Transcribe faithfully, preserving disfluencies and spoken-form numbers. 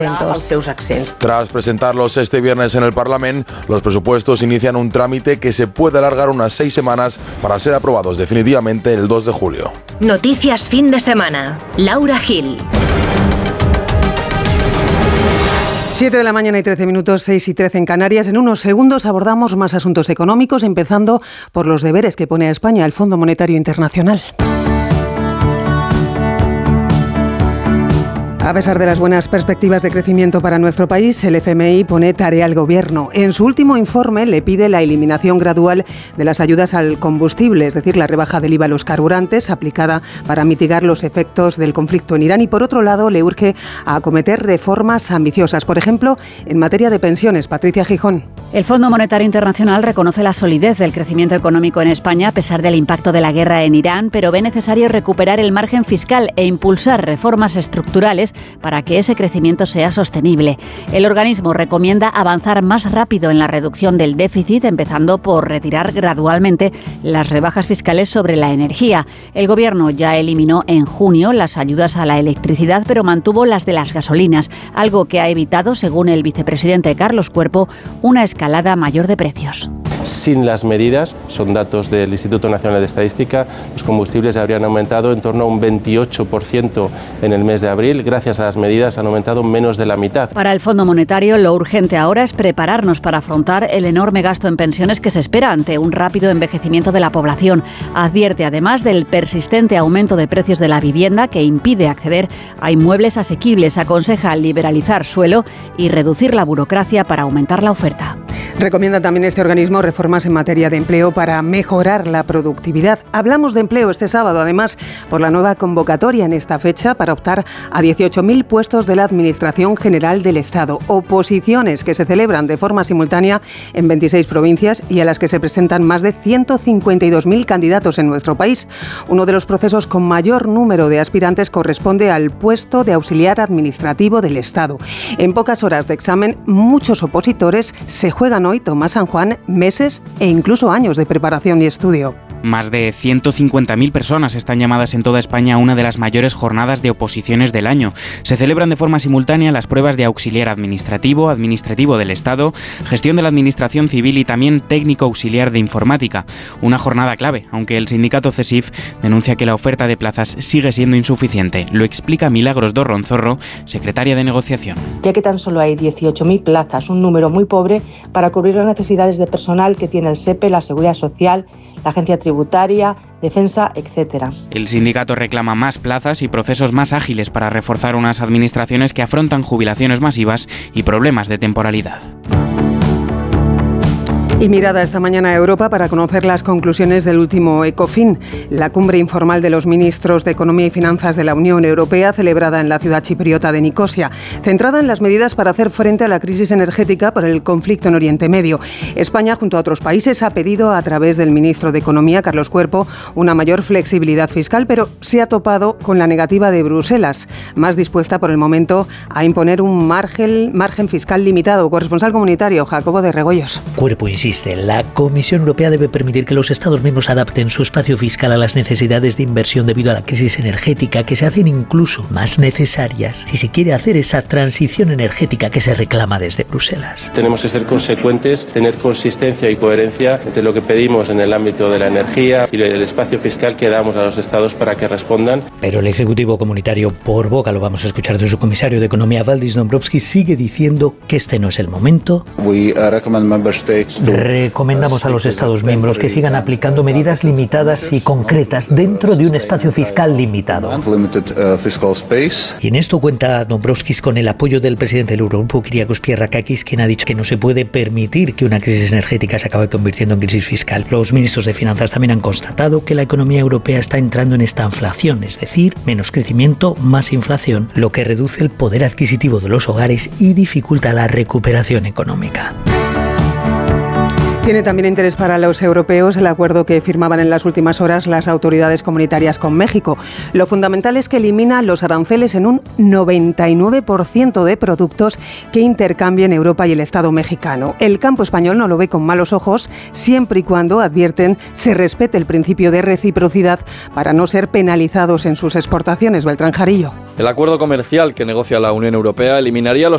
Tras presentarlos este viernes en el Parlamento, los presupuestos inician un trámite que se puede alargar unas seis semanas para ser aprobados definitivamente el dos de julio. Noticias fin de semana. Laura Gil. siete de la mañana y trece minutos, seis y trece en Canarias. En unos segundos abordamos más asuntos económicos, empezando por los deberes que pone a España el Fondo Monetario Internacional. A pesar de las buenas perspectivas de crecimiento para nuestro país, el F M I pone tarea al Gobierno. En su último informe le pide la eliminación gradual de las ayudas al combustible, es decir, la rebaja del I V A a los carburantes aplicada para mitigar los efectos del conflicto en Irán. Y por otro lado, le urge a acometer reformas ambiciosas, por ejemplo, en materia de pensiones. Patricia Gijón. El Fondo Monetario Internacional reconoce la solidez del crecimiento económico en España a pesar del impacto de la guerra en Irán, pero ve necesario recuperar el margen fiscal e impulsar reformas estructurales para que ese crecimiento sea sostenible. El organismo recomienda avanzar más rápido en la reducción del déficit, empezando por retirar gradualmente las rebajas fiscales sobre la energía. El Gobierno ya eliminó en junio las ayudas a la electricidad, pero mantuvo las de las gasolinas, algo que ha evitado, según el vicepresidente Carlos Cuerpo, una escalada mayor de precios. Sin las medidas, son datos del Instituto Nacional de Estadística, los combustibles habrían aumentado en torno a un veintiocho por ciento en el mes de abril. Gracias a las medidas han aumentado menos de la mitad. Para el Fondo Monetario, lo urgente ahora es prepararnos para afrontar el enorme gasto en pensiones que se espera ante un rápido envejecimiento de la población. Advierte además del persistente aumento de precios de la vivienda que impide acceder a inmuebles asequibles. Aconseja liberalizar suelo y reducir la burocracia para aumentar la oferta. Recomienda también este organismo reformas en materia de empleo para mejorar la productividad. Hablamos de empleo este sábado, además, por la nueva convocatoria en esta fecha para optar a dieciocho mil puestos de la Administración General del Estado. Oposiciones que se celebran de forma simultánea en veintiséis provincias y a las que se presentan más de ciento cincuenta y dos mil candidatos en nuestro país. Uno de los procesos con mayor número de aspirantes corresponde al puesto de auxiliar administrativo del Estado. En pocas horas de examen, muchos opositores se juegan hoy, Tomás San Juan, meses e incluso años de preparación y estudio. Más de ciento cincuenta mil personas están llamadas en toda España a una de las mayores jornadas de oposiciones del año. Se celebran de forma simultánea las pruebas de auxiliar administrativo, administrativo del Estado, gestión de la Administración Civil y también técnico auxiliar de informática. Una jornada clave, aunque el sindicato CESIF denuncia que la oferta de plazas sigue siendo insuficiente. Lo explica Milagros Dorronzorro, secretaria de negociación. Ya que tan solo hay dieciocho mil plazas, un número muy pobre para cubrir las necesidades de personal que tiene el SEPE, la Seguridad Social, la Agencia Tributaria, Defensa, etcétera. El sindicato reclama más plazas y procesos más ágiles para reforzar unas administraciones que afrontan jubilaciones masivas y problemas de temporalidad. Y mirada esta mañana a Europa para conocer las conclusiones del último ECOFIN, la cumbre informal de los ministros de Economía y Finanzas de la Unión Europea, celebrada en la ciudad chipriota de Nicosia, centrada en las medidas para hacer frente a la crisis energética por el conflicto en Oriente Medio. España, junto a otros países, ha pedido a través del ministro de Economía, Carlos Cuerpo, una mayor flexibilidad fiscal, pero se ha topado con la negativa de Bruselas, más dispuesta por el momento a imponer un margen, margen fiscal limitado. Corresponsal comunitario, Jacobo de Regoyos. Cuerpo insiste. La Comisión Europea debe permitir que los Estados miembros adapten su espacio fiscal a las necesidades de inversión debido a la crisis energética, que se hacen incluso más necesarias si se quiere hacer esa transición energética que se reclama desde Bruselas. Tenemos que ser consecuentes, tener consistencia y coherencia entre lo que pedimos en el ámbito de la energía y el espacio fiscal que damos a los Estados para que respondan. Pero el Ejecutivo Comunitario, por boca, lo vamos a escuchar de su comisario de Economía, Valdis Dombrovskis, sigue diciendo que este no es el momento. We recommend member states to Recomendamos a los Estados miembros que sigan aplicando medidas limitadas y concretas dentro de un espacio fiscal limitado. Y en esto cuenta Dombrovskis con el apoyo del presidente del Eurogrupo, Kyriakos Pierrakakis, quien ha dicho que no se puede permitir que una crisis energética se acabe convirtiendo en crisis fiscal. Los ministros de Finanzas también han constatado que la economía europea está entrando en estanflación, es decir, menos crecimiento, más inflación, lo que reduce el poder adquisitivo de los hogares y dificulta la recuperación económica. Tiene también interés para los europeos el acuerdo que firmaban en las últimas horas las autoridades comunitarias con México. Lo fundamental es que elimina los aranceles en un noventa y nueve por ciento de productos que intercambien Europa y el Estado mexicano. El campo español no lo ve con malos ojos, siempre y cuando, advierten, se respete el principio de reciprocidad para no ser penalizados en sus exportaciones. Beltrán Jarillo. El acuerdo comercial que negocia la Unión Europea eliminaría los